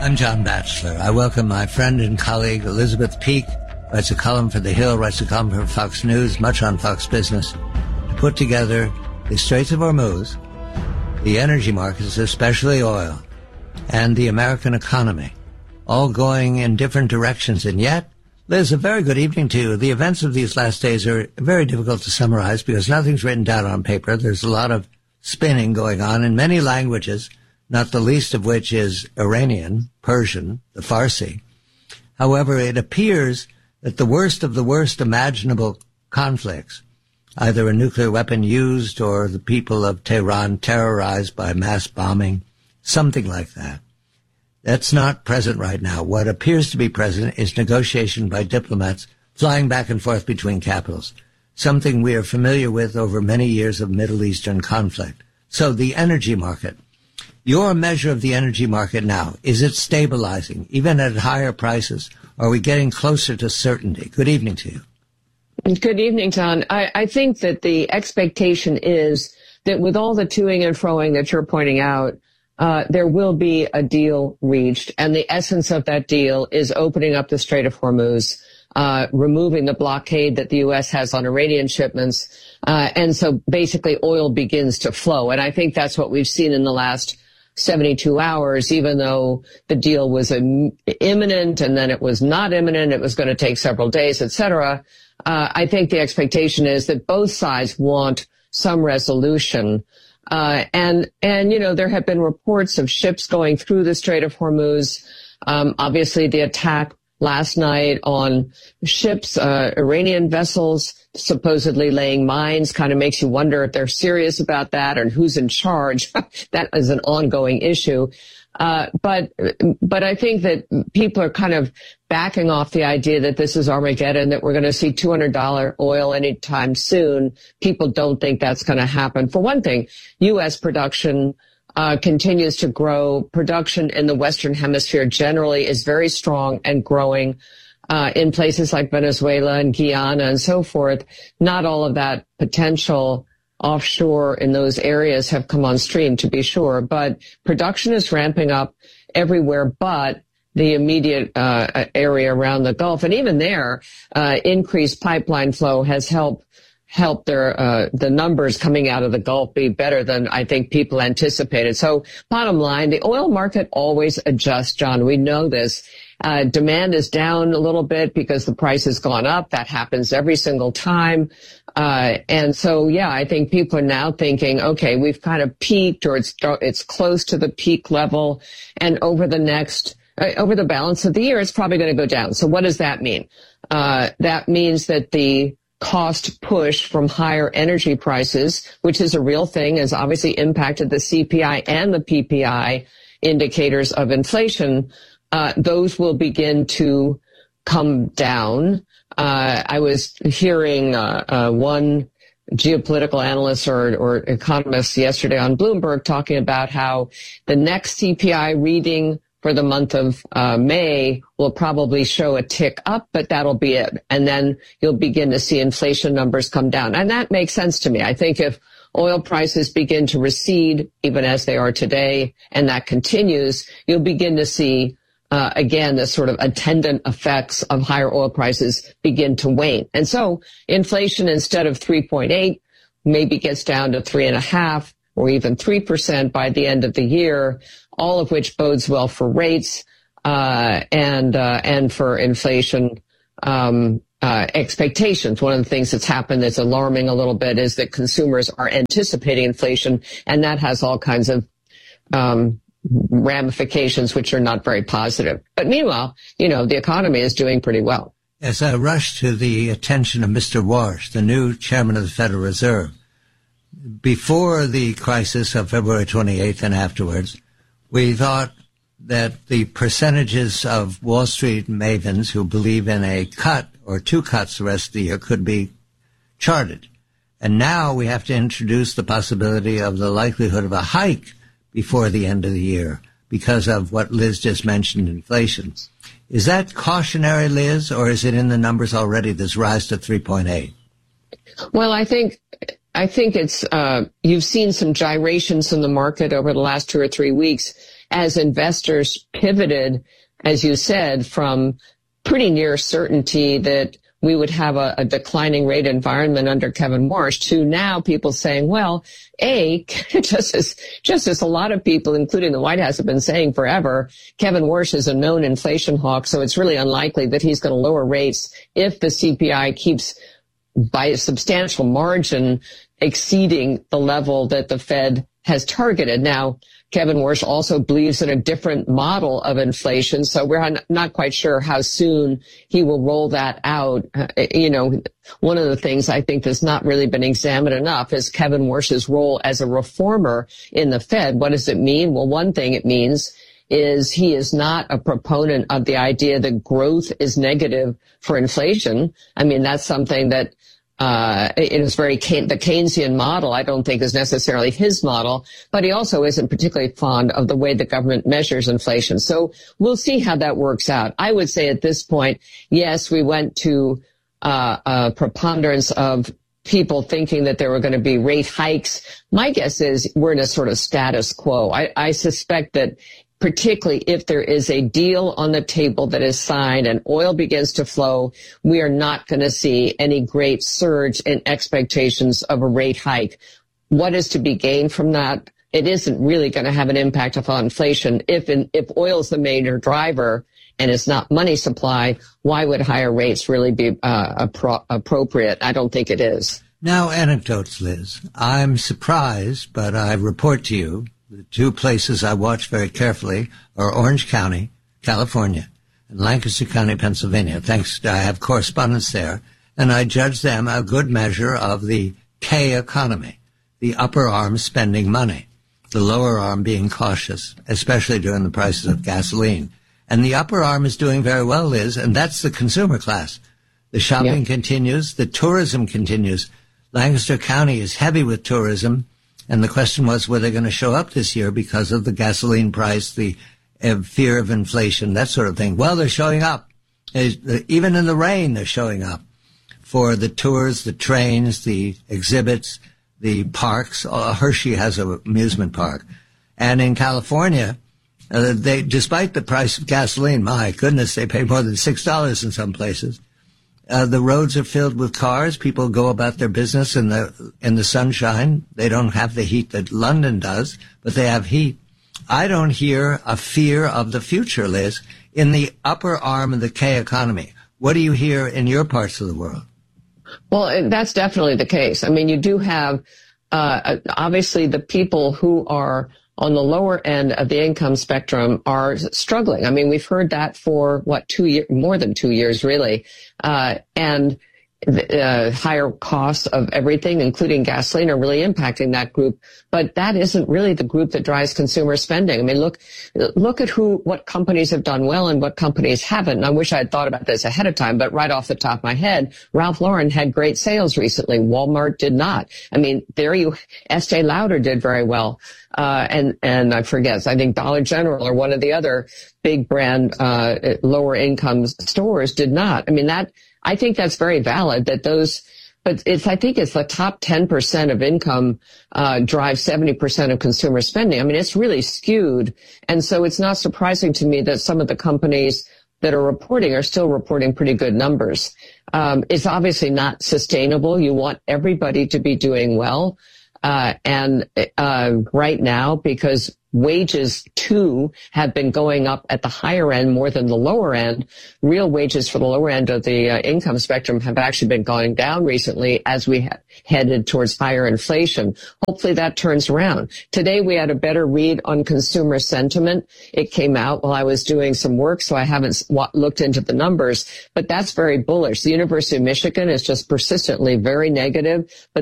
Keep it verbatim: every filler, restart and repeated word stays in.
I'm John Batchelor. I welcome my friend and colleague Elizabeth Peake, writes a column for The Hill, writes a column for Fox News, much on Fox Business, to put together the Straits of Hormuz, the energy markets, especially oil, and the American economy, all going in different directions. And yet, Liz, a very good evening to you. The events of these last days are very difficult to summarize because nothing's written down on paper. There's a lot of spinning going on in many languages, not the least of which is Iranian, Persian, the Farsi. However, it appears that the worst of the worst imaginable conflicts, either a nuclear weapon used or the people of Tehran terrorized by mass bombing, something like that, that's not present right now. What appears to be present is negotiation by diplomats flying back and forth between capitals, something we are familiar with over many years of Middle Eastern conflict. So the energy market. Your measure of the energy market now, is it stabilizing, even at higher prices? Are we getting closer to certainty? Good evening to you. Good evening, John. I, I think that the expectation is that with all the toing and froing that you're pointing out, uh, there will be a deal reached. And the essence of that deal is opening up the Strait of Hormuz, uh, removing the blockade that the U S has on Iranian shipments. Uh, and so basically oil begins to flow. And I think that's what we've seen in the last seventy-two hours, even though the deal was um, imminent and then it was not imminent, it was going to take several days, et cetera. Uh, I think the expectation is that both sides want some resolution. Uh, and, and, you know, there have been reports of ships going through the Strait of Hormuz. Um, obviously the attack last night on ships, uh, Iranian vessels supposedly laying mines kind of makes you wonder if they're serious about that and who's in charge. That is an ongoing issue. Uh, but, but I think that people are kind of backing off the idea that this is Armageddon, that we're going to see two hundred dollars oil anytime soon. People don't think that's going to happen. For one thing, U S production Uh, continues to grow. Production in the Western Hemisphere generally is very strong and growing uh, in places like Venezuela and Guyana and so forth. Not all of that potential offshore in those areas have come on stream, to be sure, but production is ramping up everywhere but the immediate uh, area around the Gulf. And even there, uh, increased pipeline flow has helped help their, uh, the numbers coming out of the Gulf be better than I think people anticipated. So bottom line, the oil market always adjusts, John. We know this. Uh, demand is down a little bit because the price has gone up. That happens every single time. Uh, and so, yeah, I think people are now thinking, okay, we've kind of peaked or it's, it's close to the peak level. And over the next, uh, over the balance of the year, it's probably going to go down. So what does that mean? Uh, that means that the cost push from higher energy prices, which is a real thing, has obviously impacted the C P I and the P P I indicators of inflation. Uh, those will begin to come down. Uh, I was hearing uh, uh, one geopolitical analyst or, or economist yesterday on Bloomberg talking about how the next C P I reading for the month of uh, May will probably show a tick up, but that'll be it. And then you'll begin to see inflation numbers come down. And that makes sense to me. I think if oil prices begin to recede, even as they are today, and that continues, you'll begin to see, uh, again, the sort of attendant effects of higher oil prices begin to wane. And so inflation, instead of three point eight, maybe gets down to three and a half or even three percent by the end of the year, all of which bodes well for rates, uh, and, uh, and for inflation, um, uh, expectations. One of the things that's happened that's alarming a little bit is that consumers are anticipating inflation, and that has all kinds of, um, ramifications which are not very positive. But meanwhile, you know, the economy is doing pretty well. As I rush to the attention of Mister Warsh, the new chairman of the Federal Reserve, before the crisis of February twenty-eighth and afterwards, we thought that the percentages of Wall Street mavens who believe in a cut or two cuts the rest of the year could be charted. And now we have to introduce the possibility of the likelihood of a hike before the end of the year because of what Liz just mentioned, inflation. Is that cautionary, Liz, or is it in the numbers already, this rise to three point eight? Well, I think I think it's uh you've seen some gyrations in the market over the last two or three weeks, as investors pivoted, as you said, from pretty near certainty that we would have a, a declining rate environment under Kevin Warsh to now people saying, well, A, just as, just as a lot of people, including the White House, have been saying forever, Kevin Warsh is a known inflation hawk, so it's really unlikely that he's going to lower rates if the C P I keeps by a substantial margin exceeding the level that the Fed has targeted. Now, Kevin Warsh also believes in a different model of inflation, so we're not quite sure how soon he will roll that out. Uh, you know, one of the things I think that's not really been examined enough is Kevin Warsh's role as a reformer in the Fed. What does it mean? Well, one thing it means is he is not a proponent of the idea that growth is negative for inflation. I mean, that's something that Uh, it is very, the Keynesian model, I don't think is necessarily his model, but he also isn't particularly fond of the way the government measures inflation. So we'll see how that works out. I would say at this point, yes, we went to uh, a preponderance of people thinking that there were going to be rate hikes. My guess is we're in a sort of status quo. I, I suspect that particularly if there is a deal on the table that is signed and oil begins to flow, we are not going to see any great surge in expectations of a rate hike. What is to be gained from that? It isn't really going to have an impact upon inflation. If in, if oil is the major driver and it's not money supply, why would higher rates really be uh, appro- appropriate? I don't think it is. Now, anecdotes, Liz. I'm surprised, but I report to you the two places I watch very carefully are Orange County, California, and Lancaster County, Pennsylvania. Thanks to, I have correspondents there, and I judge them a good measure of the K economy, the upper arm spending money, the lower arm being cautious, especially during the prices of gasoline. And the upper arm is doing very well, Liz, and that's the consumer class. The shopping yeah. continues, the tourism continues. Lancaster County is heavy with tourism. And the question was, were they going to show up this year because of the gasoline price, the uh, fear of inflation, that sort of thing? Well, they're showing up. Even in the rain, they're showing up for the tours, the trains, the exhibits, the parks. Uh, Hershey has an amusement park. And in California, uh, they, despite the price of gasoline, my goodness, they pay more than six dollars in some places. Uh, the roads are filled with cars. People go about their business in the in the sunshine. They don't have the heat that London does, but they have heat. I don't hear a fear of the future, Liz, in the upper arm of the K economy. What do you hear in your parts of the world? Well, that's definitely the case. I mean, you do have, uh, obviously the people who are on the lower end of the income spectrum are struggling. I mean, we've heard that for, what, two years, more than two years, really. Uh, and the uh, higher costs of everything, including gasoline, are really impacting that group. But that isn't really the group that drives consumer spending. I mean, look, look at who, what companies have done well and what companies haven't. And I wish I had thought about this ahead of time, but right off the top of my head, Ralph Lauren had great sales recently. Walmart did not. I mean, there you, Estee Lauder did very well. Uh, and, and I forget, I think Dollar General or one of the other big brand, uh, lower income stores did not. I mean, that, I think that's very valid that those, but it's, I think it's the top ten percent of income, uh, drives seventy percent of consumer spending. I mean, it's really skewed. And so it's not surprising to me that some of the companies that are reporting are still reporting pretty good numbers. Um, it's obviously not sustainable. You want everybody to be doing well. Uh, and, uh, right now, because wages too have been going up at the higher end more than the lower end. Real wages for the lower end of the uh, income spectrum have actually been going down recently as we ha- headed towards higher inflation. Hopefully that turns around. Today we had a better read on consumer sentiment. It came out while I was doing some work, so I haven't w- looked into the numbers, but that's very bullish. The University of Michigan is just persistently very negative, but